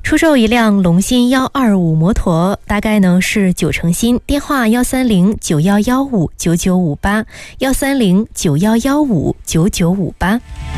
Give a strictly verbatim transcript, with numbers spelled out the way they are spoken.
出售一辆龙芯幺二五摩托，大概呢是九成新，电话幺三零九幺幺五九九五八，幺三零九幺幺五九九五八。